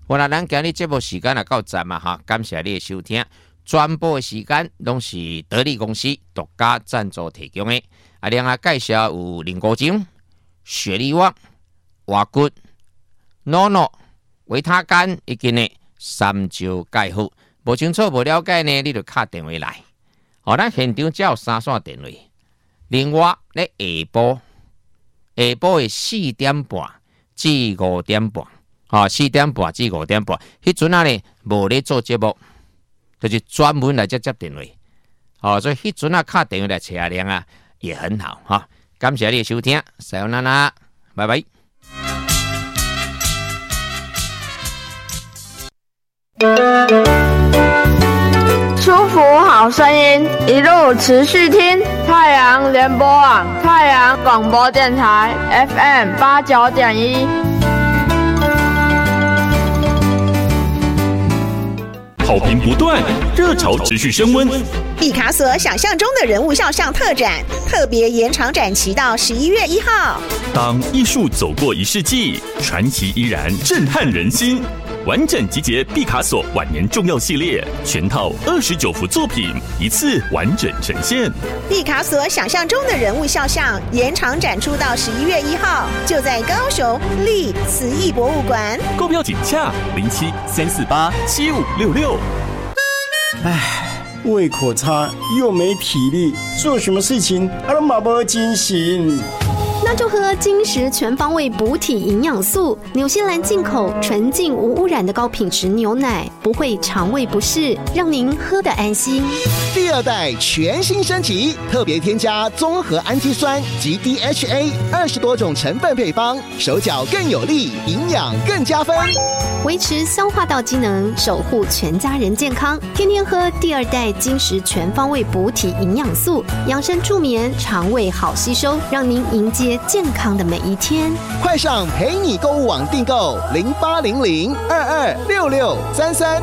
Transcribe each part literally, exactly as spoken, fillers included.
我那咱今日节目时间也到站嘛哈，感谢你的收听。全部的时间拢是得力公司独家赞助提供的。啊，另外介绍有林国精、雪利旺、瓦骨、诺诺、维他干以及呢三焦钙护。无清楚、无了解呢，你就打电话来。好，咱现场只有三线电话。另外咧下晡下晡的四點半至五點半，啊四點半至五點半，迄陣啊咧無咧做節目。就是專門來接接電話，哦，所以迄陣啊打電話來找阿亮啊，也很好哈、哦。感謝你的收聽，さよなら，拜拜。 舒服好聲音，一路持續聽太陽聯播網、太陽廣播電台 F M 八九點一。 好评不断，热潮持续升温。 毕卡索想象中的人物肖像特展，特别延长展期到十一月一号。 当艺术走过一世纪，传奇依然震撼人心。完整集结毕卡索晚年重要系列，全套二十九幅作品，一次完整呈现。 毕卡索想象中的人物肖像延长展出到十一月一号，就在高雄立慈艺博物馆。 购票请洽零七三四八七五六六。 唉，胃口差又没体力，做什么事情啊都马不精神。 那就喝金石全方位补体营养素，纽西兰进口纯净无污染的高品质牛奶，不会肠胃不适，让您喝得安心。 第二代全新升级，特别添加综合氨基酸及 D H A 二十多种成分配方，手脚更有力，营养更加分， 维持消化道机能，守护全家人健康。天天喝第二代金石全方位补体营养素，养生助眠，肠胃好吸收，让您迎接健康的每一天。 快上陪你购物网订购零八零零二二六六三三。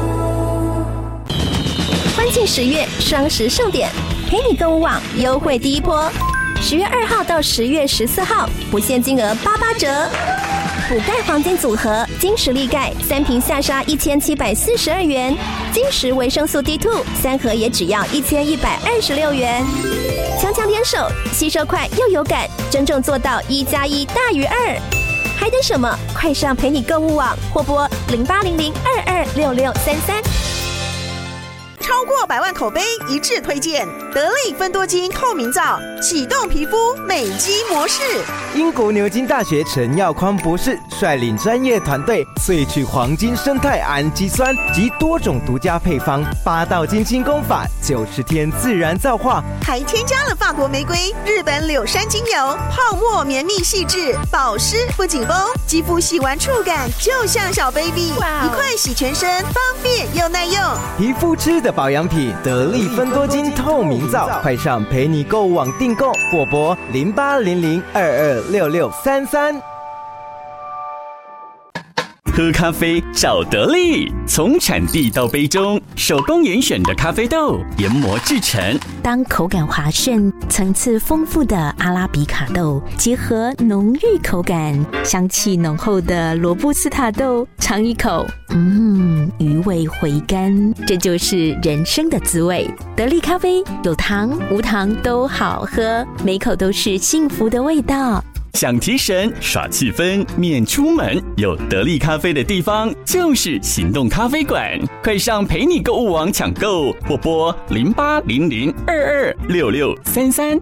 欢庆十月双十盛典，陪你购物网优惠第一波，十月二号到十月十四号，不限金额八八折。补钙黄金组合，金石力钙三瓶下杀一千七百四十二元，金石维生素 D 二 三盒也只要一千一百二十六元。强强联手，吸收快又有感，真正做到一加一大于二。还等什么？快上陪你购物网或拨零八零零二二六六三三。 超过百万口碑一致推荐得力芬多精透明皂，启动皮肤美肌模式。 英国牛津大学陈耀匡博士率领专业团队萃取黄金生态氨基酸及多种独家配方，八道金清功法，九十天自然皂化， 还添加了法国玫瑰、日本柳杉精油，泡沫绵密细致，保湿不紧绷，肌肤洗完触感就像小 baby， 一块洗全身，方便又耐用。 皮肤吃的保养品得力芬多精透明皂，快上陪你购物网订购或拨零八零零二二六六三三。 喝咖啡找得力，从产地到杯中，手工严选的咖啡豆研磨制成。 当口感滑顺、层次丰富的阿拉比卡豆结合浓郁口感、香气浓厚的罗布斯塔豆，尝一口，嗯，余味回甘，这就是人生的滋味。得力咖啡有糖无糖都好喝，每口都是幸福的味道。 想提神耍气氛免出门，有得力咖啡的地方就是行动咖啡馆，快上陪你购物网抢购或拨零八零零二二六六三三。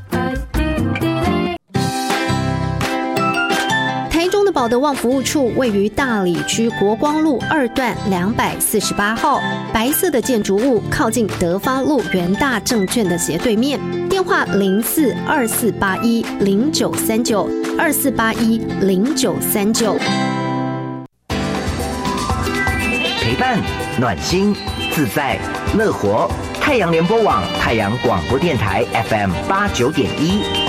台中的保德旺服务处位于大里区国光路二段两百四十八号，白色的建筑物靠近德发路元大证券的斜对面，电话零四二四八一零九三九二四八一零九三九。 陪伴、暖心、自在、乐活。太阳联播网、太阳广播电台 F M 八九点一。